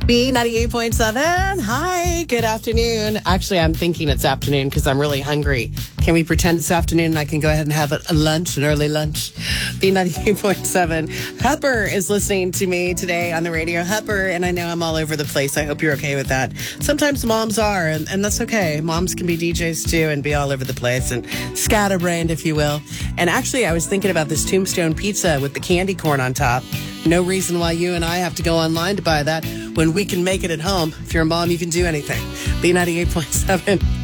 B98.7. Hi, good afternoon. Actually, I'm thinking it's afternoon because I'm really hungry. Can we pretend it's afternoon and I can go ahead and have a lunch, an early lunch? B98.7. Hepper is listening to me today on the radio. Hepper, and I know I'm all over the place. I hope you're okay with that. Sometimes moms are, and that's okay. Moms can be DJs too and be all over the place and scatterbrained, if you will. And actually, I was thinking about this Tombstone pizza with the candy corn on top. No reason why you and I have to go online to buy that when we can make it at home. If you're a mom, you can do anything. B98.7.